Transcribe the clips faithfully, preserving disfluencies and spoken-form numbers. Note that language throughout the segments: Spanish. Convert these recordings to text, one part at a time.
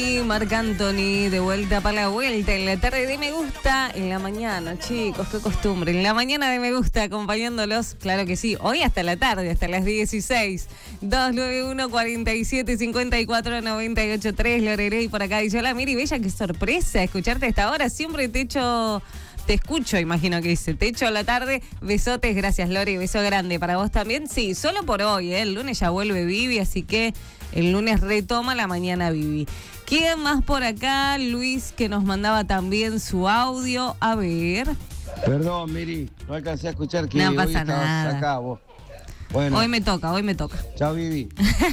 Y Marc Anthony, de vuelta para la vuelta, en la tarde de Me Gusta, en la mañana, chicos, qué costumbre, en la mañana de Me Gusta, acompañándolos, claro que sí, hoy hasta la tarde, hasta las dieciséis, dos nueve uno, cuarenta y siete, cincuenta y cuatro, noventa y ocho, tres, Loreley por acá, dice, hola Miri, bella, qué sorpresa escucharte a esta hora, siempre te echo... Te escucho, imagino que dice. Te echo a la tarde. Besotes, gracias, Lori. Beso grande. ¿Para vos también? Sí, solo por hoy, ¿eh? El lunes ya vuelve Vivi, así que el lunes retoma la mañana Vivi. ¿Quién más por acá? Luis, que nos mandaba también su audio. A ver. Perdón, Miri, no alcancé a escuchar que No hoy pasa estabas nada. acá vos. Bueno, Hoy me toca, hoy me toca. chao, Vivi.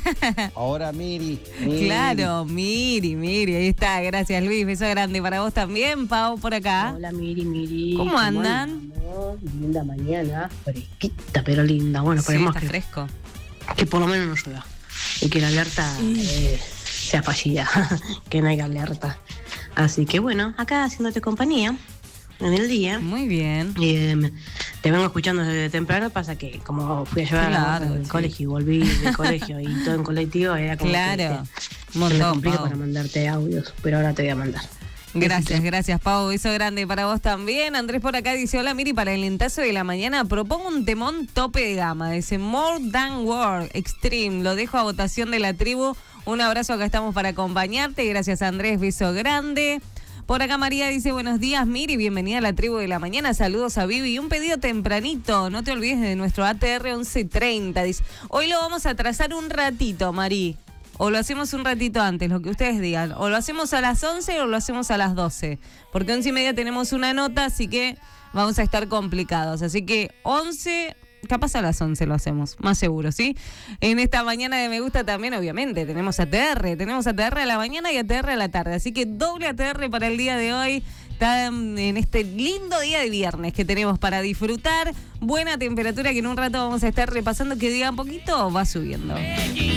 Ahora Miri, Miri. Claro, Miri, Miri, ahí está. Gracias, Luis. Beso grande para vos también. Pau, por acá. Hola Miri, Miri. ¿Cómo andan? andamos? Linda mañana, fresquita pero linda. Bueno, Sí, esperemos está que, fresco. que por lo menos no llueva. Y que la alerta eh, sea fallida. Que no haya alerta. Así que bueno, acá haciéndote compañía en el día. Muy bien. Eh, te vengo escuchando desde temprano, pasa que como fui a llevar Claro, a la del sí. colegio y volví del colegio y todo en colectivo, era como Claro. que Un se me montón, complica Pau. para mandarte audios, pero ahora te voy a mandar. Gracias, gracias, Pau. Beso grande para vos también. Andrés por acá dice, hola Miri, para el lentazo de la mañana propongo un temón tope de gama. Dice, More Than World Extreme. Lo dejo a votación de la tribu. Un abrazo, acá estamos para acompañarte. Gracias, Andrés. Beso grande. Por acá María dice, buenos días Miri, bienvenida a la tribu de la mañana, saludos a Vivi y un pedido tempranito, no te olvides de nuestro A T R once treinta, dice, hoy lo vamos a trazar un ratito, Mari, o lo hacemos un ratito antes, lo que ustedes digan, o lo hacemos a las once o lo hacemos a las doce, porque once y media tenemos una nota, así que vamos a estar complicados, así que once... Capaz a las once lo hacemos, más seguro, ¿sí? En esta mañana de Me Gusta también, obviamente, tenemos A T R, tenemos A T R a la mañana y A T R a la tarde, así que doble A T R para el día de hoy, está en este lindo día de viernes que tenemos para disfrutar, buena temperatura que en un rato vamos a estar repasando, que diga un poquito, va subiendo.